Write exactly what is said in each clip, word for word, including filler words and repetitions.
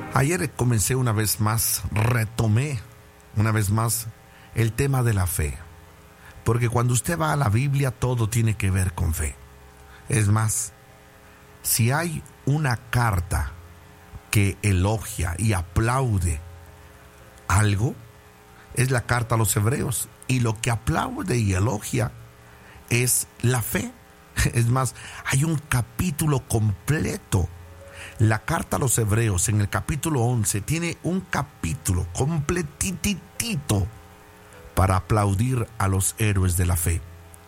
Ayer comencé una vez más, retomé una vez más el tema de la fe. Porque cuando usted va a la Biblia, todo tiene que ver con fe. Es más, si hay una carta que elogia y aplaude algo, es la carta a los Hebreos. Y lo que aplaude y elogia es la fe. Es más, hay un capítulo completo. La carta a los Hebreos en el capítulo once tiene un capítulo completitito para aplaudir a los héroes de la fe.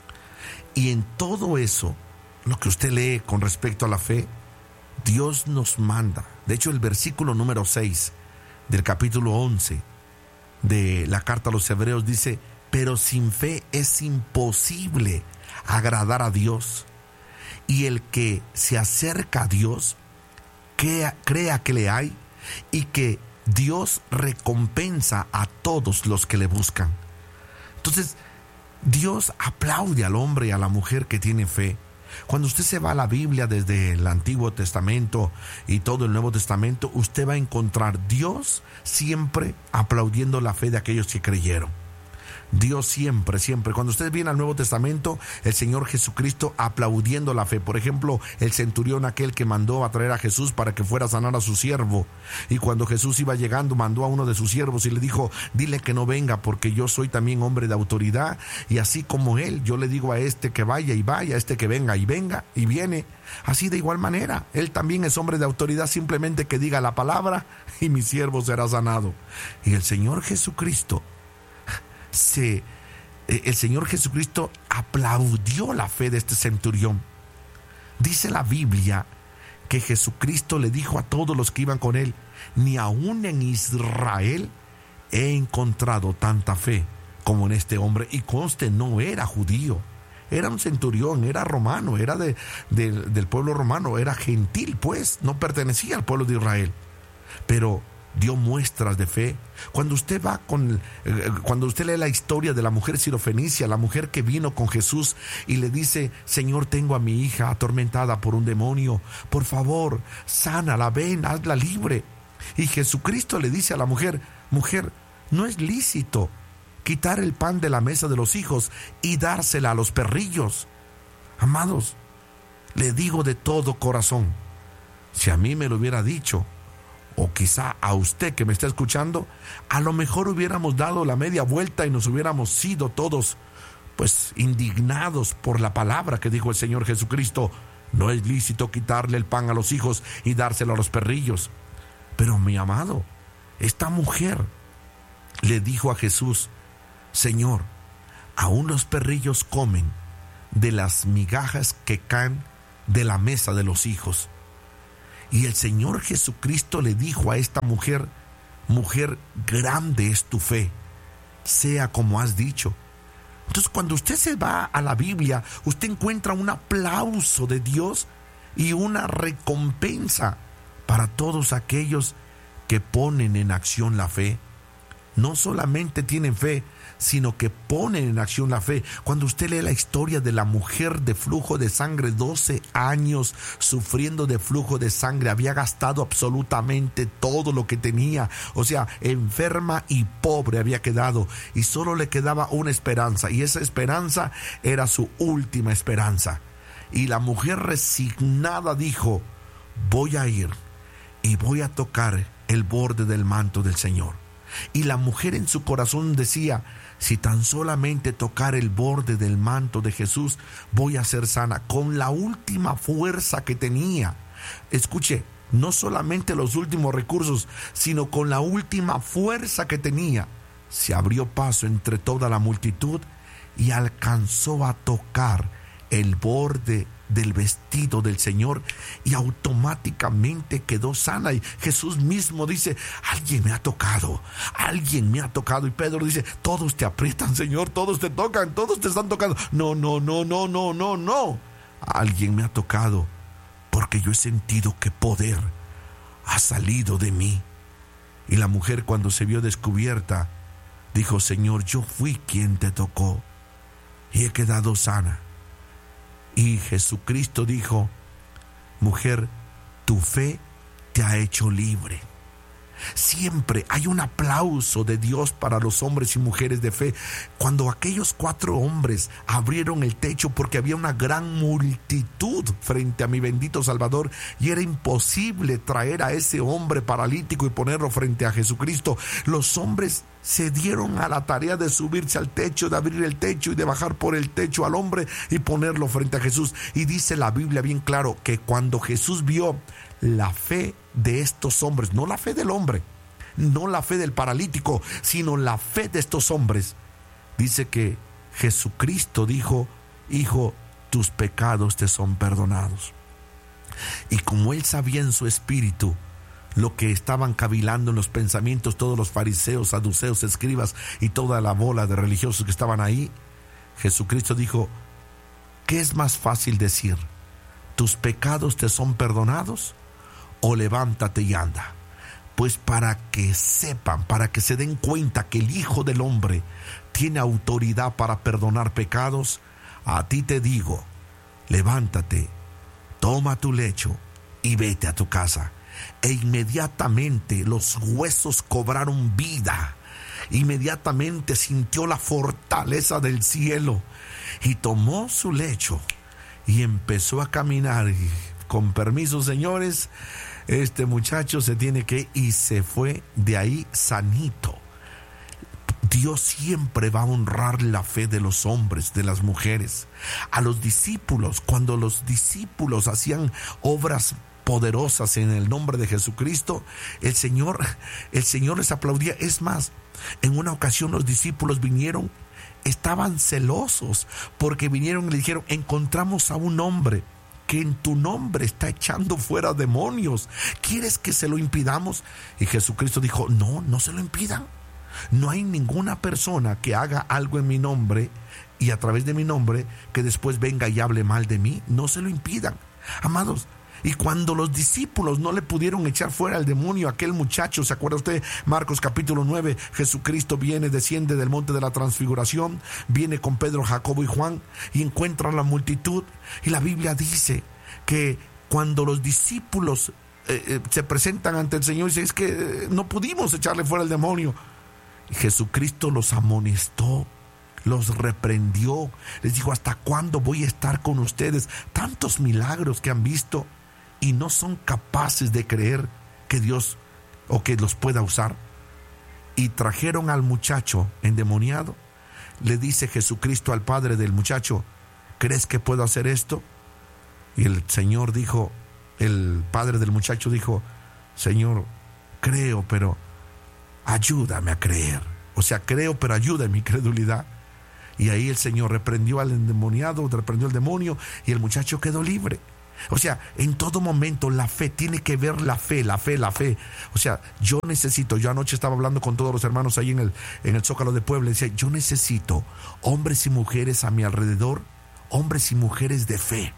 Y en todo eso, lo que usted lee con respecto a la fe, Dios nos manda. De hecho, el versículo número seis del capítulo once de la carta a los Hebreos dice: pero sin fe es imposible agradar a Dios. Y el que se acerca a Dios, crea, crea que le hay y que Dios recompensa a todos los que le buscan. Entonces, Dios aplaude al hombre y a la mujer que tiene fe. Cuando usted se va a la Biblia desde el Antiguo Testamento y todo el Nuevo Testamento, usted va a encontrar Dios siempre aplaudiendo la fe de aquellos que creyeron. Dios siempre, siempre. Cuando usted viene al Nuevo Testamento, el Señor Jesucristo aplaudiendo la fe. Por ejemplo, el centurión aquel que mandó a traer a Jesús para que fuera a sanar a su siervo. Y cuando Jesús iba llegando, mandó a uno de sus siervos y le dijo: dile que no venga, porque yo soy también hombre de autoridad. Y así como él, yo le digo a este que vaya y vaya, a este que venga y venga y viene. Así de igual manera, él también es hombre de autoridad, simplemente que diga la palabra y mi siervo será sanado. Y el Señor Jesucristo Se, el Señor Jesucristo aplaudió la fe de este centurión. Dice la Biblia que Jesucristo le dijo a todos los que iban con él: ni aún en Israel he encontrado tanta fe como en este hombre. Y conste, no era judío, era un centurión, era romano, era de, de, del pueblo romano, era gentil, pues no pertenecía al pueblo de Israel, pero dio muestras de fe. Cuando usted va con, eh, cuando usted lee la historia de la mujer sirofenicia, la mujer que vino con Jesús y le dice: Señor, tengo a mi hija atormentada por un demonio, por favor, sánala, ven, hazla libre. Y Jesucristo le dice a la mujer: mujer, no es lícito quitar el pan de la mesa de los hijos y dársela a los perrillos. Amados, le digo de todo corazón, si a mí me lo hubiera dicho, o quizá a usted que me está escuchando, a lo mejor hubiéramos dado la media vuelta y nos hubiéramos sido todos pues indignados por la palabra que dijo el Señor Jesucristo: no es lícito quitarle el pan a los hijos y dárselo a los perrillos. Pero mi amado, esta mujer le dijo a Jesús: Señor, aún los perrillos comen de las migajas que caen de la mesa de los hijos. Y el Señor Jesucristo le dijo a esta mujer: mujer, grande es tu fe, sea como has dicho. Entonces, cuando usted se va a la Biblia, usted encuentra un aplauso de Dios y una recompensa para todos aquellos que ponen en acción la fe. No solamente tienen fe, sino que ponen en acción la fe. Cuando usted lee la historia de la mujer de flujo de sangre, doce años sufriendo de flujo de sangre, había gastado absolutamente todo lo que tenía, o sea, enferma y pobre había quedado, y solo le quedaba una esperanza, y esa esperanza era su última esperanza. Y la mujer resignada dijo: voy a ir y voy a tocar el borde del manto del Señor. Y la mujer en su corazón decía: si tan solamente tocar el borde del manto de Jesús, voy a ser sana. Con la última fuerza que tenía, escuche, no solamente los últimos recursos, sino con la última fuerza que tenía, se abrió paso entre toda la multitud y alcanzó a tocar el borde del vestido del Señor, y automáticamente quedó sana. Y Jesús mismo dice: alguien me ha tocado, alguien me ha tocado. Y Pedro dice: todos te aprietan, Señor, todos te tocan, todos te están tocando. No, no, no, no, no, no, no. Alguien me ha tocado, porque yo he sentido que poder ha salido de mí. Y la mujer, cuando se vio descubierta, dijo: Señor, yo fui quien te tocó y he quedado sana. Y Jesucristo dijo: mujer, tu fe te ha hecho libre. Siempre hay un aplauso de Dios para los hombres y mujeres de fe. Cuando aquellos cuatro hombres abrieron el techo porque había una gran multitud frente a mi bendito Salvador y era imposible traer a ese hombre paralítico y ponerlo frente a Jesucristo, los hombres se dieron a la tarea de subirse al techo, de abrir el techo y de bajar por el techo al hombre y ponerlo frente a Jesús. Y dice la Biblia bien claro que cuando Jesús vio la fe de estos hombres, no la fe del hombre, no la fe del paralítico, sino la fe de estos hombres, dice que Jesucristo dijo: hijo, tus pecados te son perdonados. Y como él sabía en su espíritu lo que estaban cavilando en los pensamientos todos los fariseos, saduceos, escribas y toda la bola de religiosos que estaban ahí, Jesucristo dijo: ¿qué es más fácil decir? ¿Tus pecados te son perdonados? O levántate y anda. Pues para que sepan, para que se den cuenta que el Hijo del Hombre tiene autoridad para perdonar pecados, a ti te digo: levántate, toma tu lecho y vete a tu casa. E inmediatamente los huesos cobraron vida. Inmediatamente sintió la fortaleza del cielo y tomó su lecho y empezó a caminar. Y, con permiso, señores, este muchacho se tiene que ir, y se fue de ahí sanito. Dios siempre va a honrar la fe de los hombres, de las mujeres. A los discípulos, cuando los discípulos hacían obras poderosas en el nombre de Jesucristo, el Señor, el Señor les aplaudía. Es más, en una ocasión los discípulos vinieron, estaban celosos porque vinieron y le dijeron: encontramos a un hombre que en tu nombre está echando fuera demonios, ¿quieres que se lo impidamos? Y Jesucristo dijo: no, no se lo impidan. No hay ninguna persona que haga algo en mi nombre y a través de mi nombre que después venga y hable mal de mí. No se lo impidan, amados. Y cuando los discípulos no le pudieron echar fuera al demonio a aquel muchacho, ¿se acuerda usted? Marcos capítulo nueve, Jesucristo viene, desciende del monte de la transfiguración, viene con Pedro, Jacobo y Juan y encuentra a la multitud. Y la Biblia dice que cuando los discípulos eh, eh, se presentan ante el Señor, dice: es que eh, no pudimos echarle fuera al demonio. Y Jesucristo los amonestó, los reprendió, les dijo: ¿hasta cuándo voy a estar con ustedes? Tantos milagros que han visto y no son capaces de creer que Dios o que los pueda usar. Y trajeron al muchacho endemoniado. Le dice Jesucristo al padre del muchacho: ¿crees que puedo hacer esto? Y el Señor dijo, el padre del muchacho dijo: Señor, creo, pero ayúdame a creer. O sea, creo, pero ayuda en mi credulidad. Y ahí el Señor reprendió al endemoniado, reprendió al demonio y el muchacho quedó libre. O sea, en todo momento la fe, tiene que ver la fe, la fe, la fe. O sea, yo necesito, yo anoche estaba hablando con todos los hermanos ahí en el, en el Zócalo de Puebla, y decía: yo necesito hombres y mujeres a mi alrededor, hombres y mujeres de fe,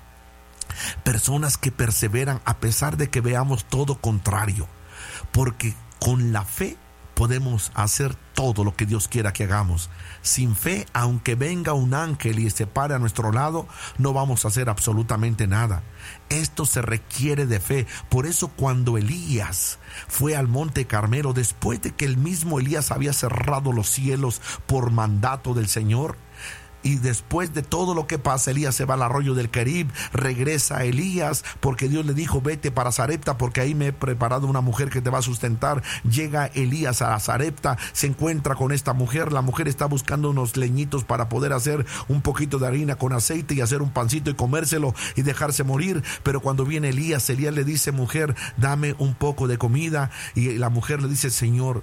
personas que perseveran a pesar de que veamos todo contrario, porque con la fe podemos hacer todo lo que Dios quiera que hagamos. Sin fe, aunque venga un ángel y se pare a nuestro lado, no vamos a hacer absolutamente nada. Esto se requiere de fe. Por eso cuando Elías fue al monte Carmelo, después de que el mismo Elías había cerrado los cielos por mandato del Señor, y después de todo lo que pasa, Elías se va al arroyo del Querib, regresa a Elías porque Dios le dijo: vete para Sarepta porque ahí me he preparado una mujer que te va a sustentar. Llega Elías a Sarepta, se encuentra con esta mujer, la mujer está buscando unos leñitos para poder hacer un poquito de harina con aceite y hacer un pancito y comérselo y dejarse morir. Pero cuando viene Elías, Elías le dice: mujer, dame un poco de comida. Y la mujer le dice: Señor,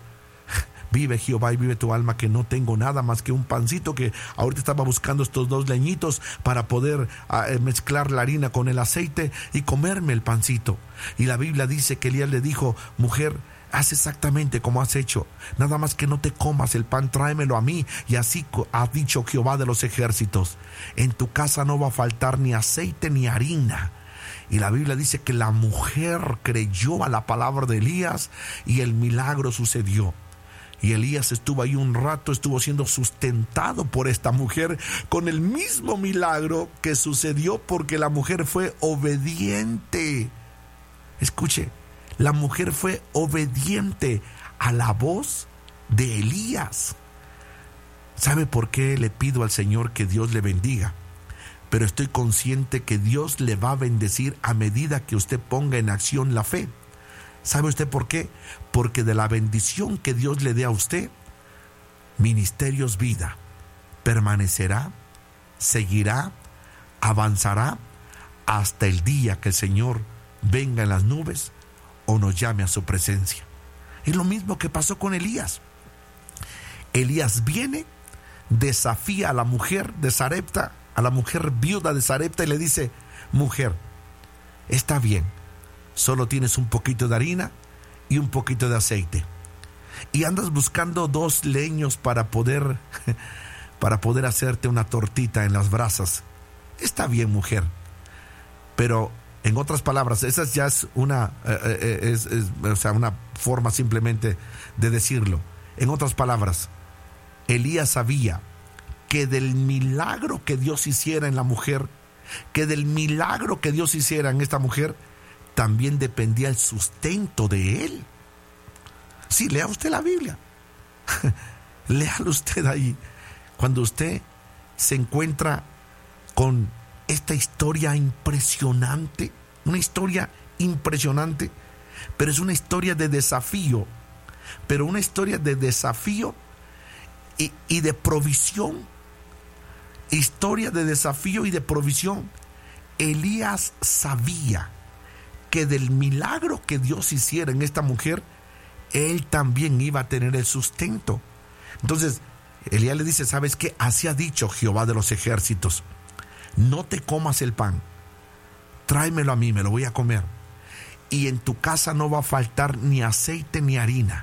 vive Jehová y vive tu alma, que no tengo nada más que un pancito, que ahorita estaba buscando estos dos leñitos para poder uh, mezclar la harina con el aceite y comerme el pancito. Y la Biblia dice que Elías le dijo: mujer, haz exactamente como has hecho, nada más que no te comas el pan, tráemelo a mí. Y así ha dicho Jehová de los ejércitos: en tu casa no va a faltar ni aceite ni harina. Y la Biblia dice que la mujer creyó a la palabra de Elías y el milagro sucedió. Y Elías estuvo ahí un rato, estuvo siendo sustentado por esta mujer con el mismo milagro que sucedió porque la mujer fue obediente. Escuche, La mujer fue obediente a la voz de Elías. ¿Sabe por qué le pido al Señor que Dios le bendiga? Pero estoy consciente que Dios le va a bendecir a medida que usted ponga en acción la fe. ¿Sabe usted por qué? Porque de la bendición que Dios le dé a usted, Ministerios Vida permanecerá, seguirá, avanzará hasta el día que el Señor venga en las nubes o nos llame a su presencia. Es lo mismo que pasó con Elías. Elías viene, desafía a la mujer de Sarepta, a la mujer viuda de Sarepta, y le dice: mujer, está bien, solo tienes un poquito de harina y un poquito de aceite, y andas buscando dos leños para poder para poder hacerte una tortita en las brasas. Está bien, mujer, pero en otras palabras, esa ya es una eh, es, es, o sea, una forma simplemente de decirlo. En otras palabras, Elías sabía que del milagro que Dios hiciera en la mujer, que del milagro que Dios hiciera en esta mujer, también dependía el sustento de él. Sí, lea usted la Biblia. Léalo usted ahí. Cuando usted se encuentra con esta historia impresionante, una historia impresionante, pero es una historia de desafío, pero una historia de desafío y, y de provisión. Historia de desafío y de provisión. Elías sabía que del milagro que Dios hiciera en esta mujer, él también iba a tener el sustento. Entonces, Elías le dice: ¿sabes qué? Así ha dicho Jehová de los ejércitos: no te comas el pan, tráemelo a mí, me lo voy a comer. Y en tu casa no va a faltar ni aceite ni harina.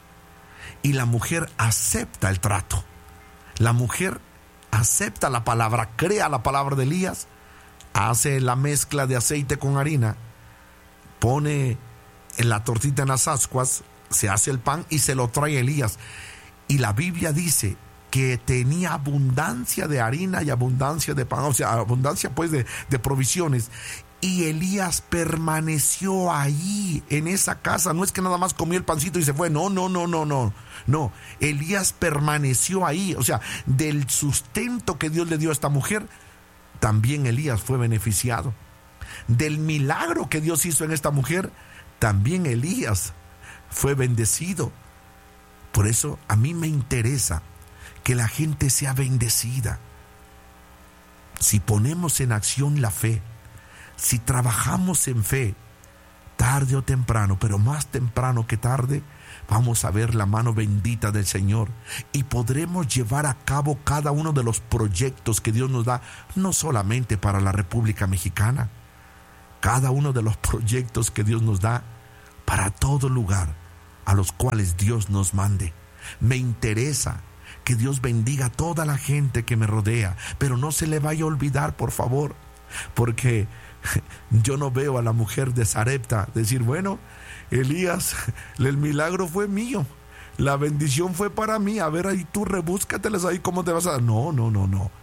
Y la mujer acepta el trato. La mujer acepta la palabra, crea la palabra de Elías, hace la mezcla de aceite con harina, pone en la tortita en las ascuas, se hace el pan y se lo trae Elías. Y la Biblia dice que tenía abundancia de harina y abundancia de pan, o sea, abundancia pues de, de provisiones. Y Elías permaneció ahí en esa casa. No es que nada más comió el pancito y se fue. No, no, no, no, no. No, Elías permaneció ahí. O sea, del sustento que Dios le dio a esta mujer, también Elías fue beneficiado. Del milagro que Dios hizo en esta mujer, también Elías fue bendecido. Por eso a mí me interesa que la gente sea bendecida. Si ponemos en acción la fe, si trabajamos en fe, tarde o temprano, pero más temprano que tarde, vamos a ver la mano bendita del Señor y podremos llevar a cabo cada uno de los proyectos que Dios nos da, no solamente para la República Mexicana, cada uno de los proyectos que Dios nos da para todo lugar a los cuales Dios nos mande. Me interesa que Dios bendiga a toda la gente que me rodea, pero no se le vaya a olvidar, por favor, porque yo no veo a la mujer de Sarepta decir: bueno, Elías, el milagro fue mío, la bendición fue para mí, a ver ahí tú rebúscateles ahí cómo te vas a... No, no, no, no.